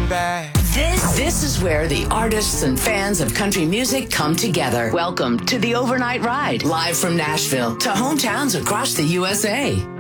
back. This is where the artists and fans of country music come together. Welcome to the Overnight Ride, live from Nashville to hometowns across the USA.